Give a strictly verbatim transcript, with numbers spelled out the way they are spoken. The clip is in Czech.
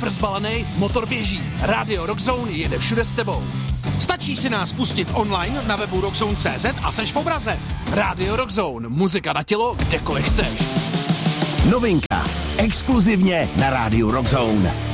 kufr zbalený, motor běží. Radio Rockzone jede všude s tebou. Stačí si nás pustit online na webu rockzone tečka cé zet a seš v obraze. Radio Rockzone, muzika na tělo, kdekoliv chceš. Novinka, exkluzivně na rádiu Rockzone.